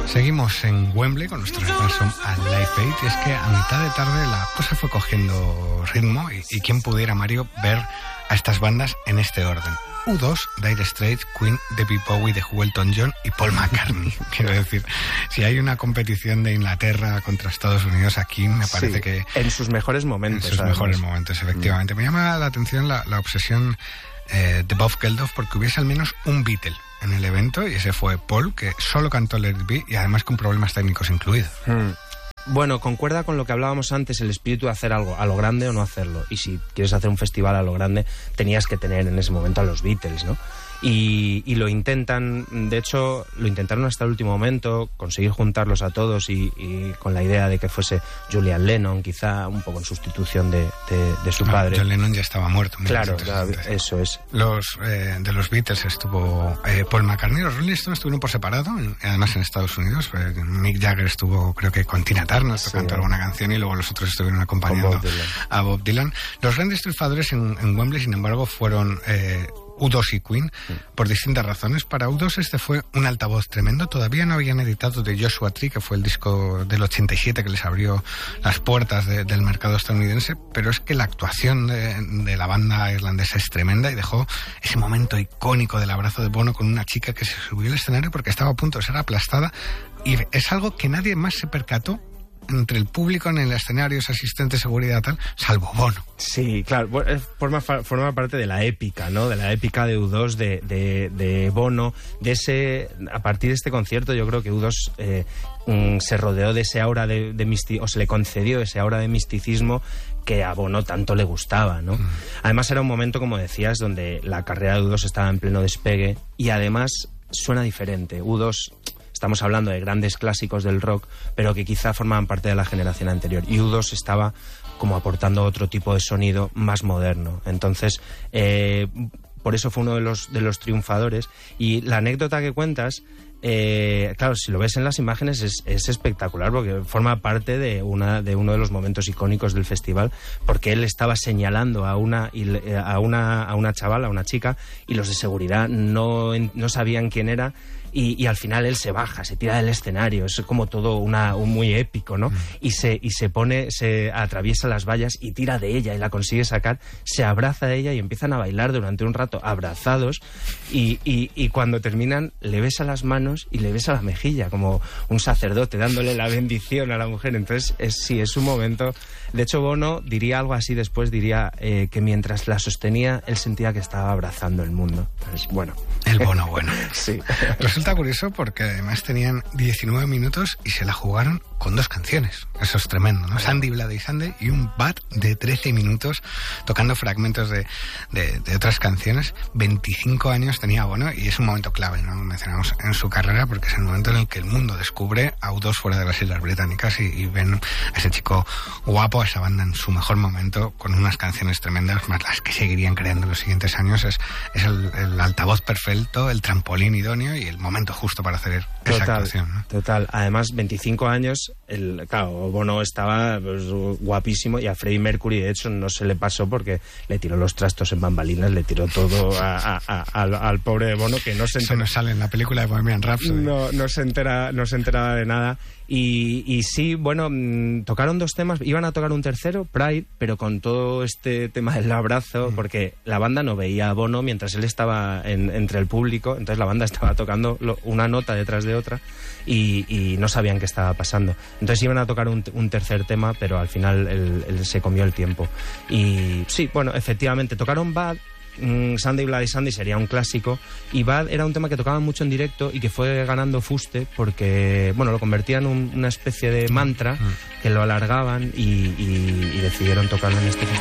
Seguimos en Wembley con nuestro repaso al Live Aid, y es que a mitad de tarde la cosa fue cogiendo ritmo y quien pudiera, Mario, ver a estas bandas en este orden: U2, Dire Straits, Queen, David Bowie, The Who, Elton John y Paul McCartney. Quiero decir, si hay una competición de Inglaterra contra Estados Unidos, aquí me parece que... En sus mejores momentos. En sus mejores momentos, efectivamente. Me llama la atención la obsesión de Bob Geldof porque hubiese al menos un Beatle en el evento, y ese fue Paul, que solo cantó Let It Be y además con problemas técnicos incluidos. Bueno, concuerda con lo que hablábamos antes, el espíritu de hacer algo a lo grande o no hacerlo. Y si quieres hacer un festival a lo grande, tenías que tener en ese momento a los Beatles, ¿no? Y lo intentan, de hecho, lo intentaron hasta el último momento, conseguir juntarlos a todos y con la idea de que fuese Julian Lennon, quizá un poco en sustitución de su padre. John Lennon ya estaba muerto. Claro, eso es. De los Beatles estuvo Paul McCartney. Los Rolling Stones estuvieron por separado, además en Estados Unidos. Mick Jagger estuvo, creo que con Tina Turner, tocando alguna canción, y luego los otros estuvieron acompañando a Bob Dylan. Los grandes triunfadores en Wembley, sin embargo, fueron U2 y Queen, por distintas razones. Para U2 este fue un altavoz tremendo. Todavía no habían editado The Joshua Tree, que fue el disco del 87 que les abrió las puertas del mercado estadounidense, pero es que la actuación de la banda irlandesa es tremenda y dejó ese momento icónico del abrazo de Bono con una chica que se subió al escenario porque estaba a punto de ser aplastada, y es algo que nadie más se percató entre el público en el escenario, ese asistente de seguridad tal, salvo Bono. Sí, claro, forma parte de la épica, ¿no? De la épica de U2, de Bono, a partir de este concierto yo creo que U2 se rodeó de ese aura de misticismo, o se le concedió ese aura de misticismo que a Bono tanto le gustaba, ¿no? Además era un momento, como decías, donde la carrera de U2 estaba en pleno despegue y además suena diferente. U2... Estamos hablando de grandes clásicos del rock, pero que quizá formaban parte de la generación anterior. Y U2 estaba como aportando otro tipo de sonido más moderno. Entonces, por eso fue uno de los triunfadores. Y la anécdota que cuentas, claro, si lo ves en las imágenes es espectacular, porque forma parte de uno de los momentos icónicos del festival, porque él estaba señalando a una chavala, a una chica, y los de seguridad no sabían quién era. Y al final él se baja, se tira del escenario, es como todo un muy épico, ¿no? Y se atraviesa las vallas y tira de ella y la consigue sacar, se abraza de ella y empiezan a bailar durante un rato abrazados, y cuando terminan le besa las manos y le besa la mejilla, como un sacerdote dándole la bendición a la mujer. Entonces es un momento. De hecho, Bono diría algo así después, diría que mientras la sostenía él sentía que estaba abrazando el mundo. Entonces, bueno. El Bono bueno. Sí. Resulta curioso porque además tenían 19 minutos y se la jugaron con 2 canciones. Eso es tremendo, ¿no? Sandy, Bloody Sunday y un Bad de 13 minutos tocando fragmentos de otras canciones. 25 años tenía Bono y es un momento clave, ¿no? Mencionamos en su carrera porque es el momento en el que el mundo descubre a U2 fuera de las Islas Británicas y ven a ese chico guapo, a esa banda en su mejor momento, con unas canciones tremendas, más las que seguirían creando en los siguientes años. Es el altavoz perfecto, el trampolín idóneo y el momento justo para hacer esa actuación, ¿no? Total. Además, 25 años, claro, Bono estaba guapísimo, y a Freddie Mercury, de hecho, no se le pasó porque le tiró los trastos en bambalinas, le tiró todo al pobre Bono, que no se entera. Eso no sale en la película de Bohemian Rhapsody. No se enteraba de nada. Y sí, bueno, tocaron 2 temas, iban a tocar un tercero, Pride, pero con todo este tema del abrazo, porque la banda no veía a Bono mientras él estaba entre el público, entonces la banda estaba tocando una nota detrás de otra y no sabían qué estaba pasando. Entonces iban a tocar un tercer tema, pero al final él se comió el tiempo. Y sí, bueno, efectivamente, tocaron Bad. Sunday Bloody Sunday sería un clásico, y Bad era un tema que tocaban mucho en directo y que fue ganando fuste porque, bueno, lo convertían en una especie de mantra, que lo alargaban y decidieron tocarlo en este festival.